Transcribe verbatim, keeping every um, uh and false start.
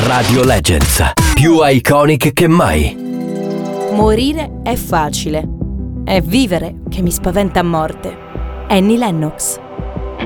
Radio Legends, più iconic che mai. Morire è facile, è vivere che mi spaventa a morte. Annie Lennox.